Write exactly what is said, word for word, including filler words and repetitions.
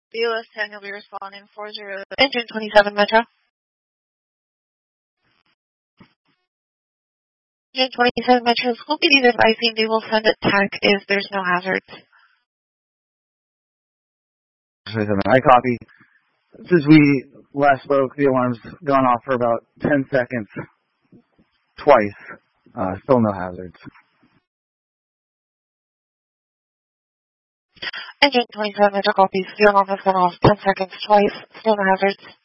B O S ten, you'll be responding four zero. Engine twenty-seven Metro. Engine twenty-seven Metro, School P D is advising they will send a tech if there's no hazards. I copy. Since we last spoke, the alarm's gone off for about ten seconds. Twice. Uh, still no hazards. Engine twenty-seven Metro copies. The alarm has gone off ten seconds twice. Still no hazards.